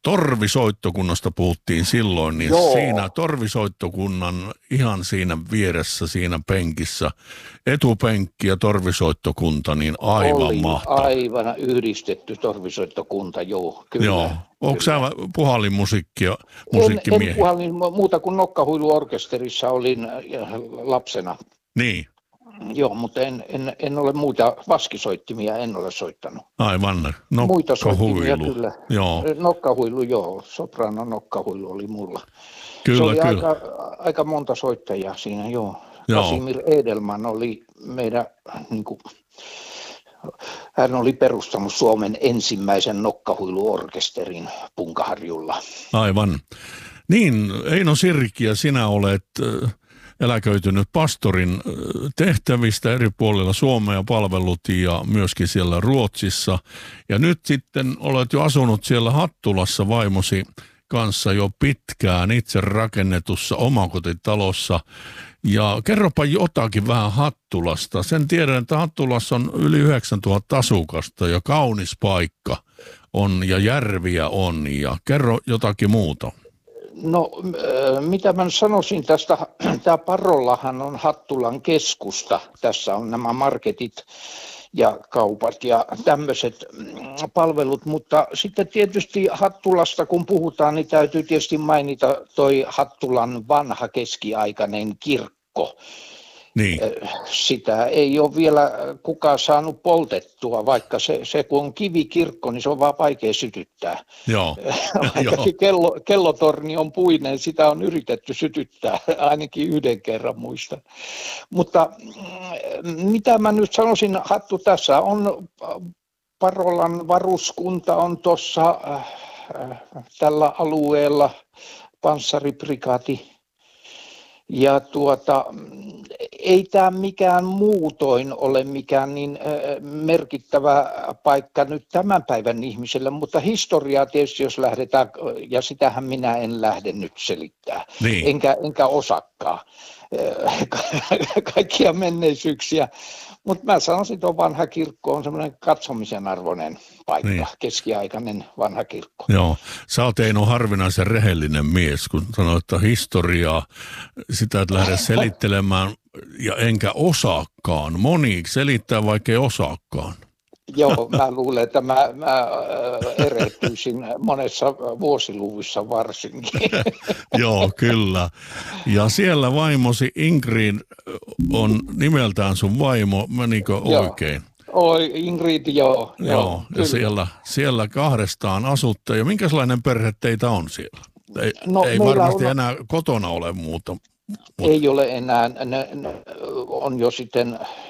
torvisoittokunnasta puhuttiin silloin, niin Joo. siinä torvisoittokunnan ihan siinä vieressä, siinä penkissä, etupenkki ja torvisoittokunta, niin aivan mahtava. Aivan yhdistetty torvisoittokunta, joo, kyllä. Joo. Onko sä puhallinmusiikkia, En musiikkimiehiä? puhallin muuta kuin Nokkahuiluorkesterissa olin lapsena. Niin, Joo, mutta en ole muita vaskisoittimia, en ole soittanut. aivan. Muita soittimia Nokkahuilu. kyllä. Joo, Nokkahuilu, joo. Soprano nokkahuilu oli mulla. kyllä, Se oli kyllä. aika monta soittajaa siinä, joo. Joo. Casimir Edelman oli meidän, niin kuin, hän oli perustanut Suomen ensimmäisen nokkahuiluorkesterin Punkaharjulla. Aivan. Niin, Eino Sirkki, sinä olet eläköitynyt pastorin tehtävistä eri puolilla Suomea palvellut ja myöskin siellä Ruotsissa. Ja nyt sitten olet jo asunut siellä Hattulassa vaimosi kanssa jo pitkään itse rakennetussa omakotitalossa. Ja kerropa jotakin vähän Hattulasta. Sen tiedän, että Hattulassa on yli 9000 asukasta ja kaunis paikka on ja järviä on. Ja kerro jotakin muuta. No, mitä mä sanoisin tästä, tämä Parollahan on Hattulan keskusta. Tässä on nämä marketit ja kaupat ja tämmöiset palvelut, mutta sitten tietysti Hattulasta kun puhutaan, niin täytyy tietysti mainita toi Hattulan vanha keskiaikainen kirkko. Niin. Sitä ei ole vielä kukaan saanut poltettua, vaikka se kun on kivikirkko, niin se on vaan vaikea sytyttää. Joo. Vaikkakin kellotorni on puinen, sitä on yritetty sytyttää, ainakin yhden kerran muistan. Mutta mitä mä nyt sanoisin, Hattu, tässä on Parolan varuskunta on tuossa tällä alueella, panssariprikaati. Ja ei tämä mikään muutoin ole mikään niin merkittävä paikka nyt tämän päivän ihmiselle, mutta historiaa tietysti jos lähdetään, ja sitähän minä en lähde nyt selittää, Niin. enkä osakkaan kaikkia menneisyyksiä. Mutta mä sanoisin, että vanha kirkko on semmoinen katsomisen arvoinen paikka, Niin. Keskiaikainen vanha kirkko. Joo, sä oot Eino harvinaisen rehellinen mies, kun sanoit, että historiaa, sitä et lähde selittelemään ja enkä osaakaan. Moni selittää, vaikka ei osaakaan. Joo, mä luulen, että mä erehtyisin monessa vuosiluvussa varsinkin. Joo, kyllä. Ja siellä vaimosi Ingrid on nimeltään sun vaimo, menikö oikein? Oi, Ingrid, joo. Joo, ja siellä kahdestaan asutte. Ja minkälainen perhe teitä on siellä? Ei varmasti enää kotona ole muuta. Ei ole enää, ne on jo sitten